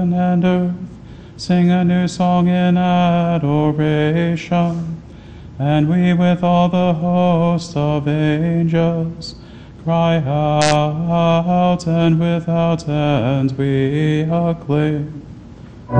and earth sing a new song in adoration. And we with all the host of angels cry out, and without end we acclaim.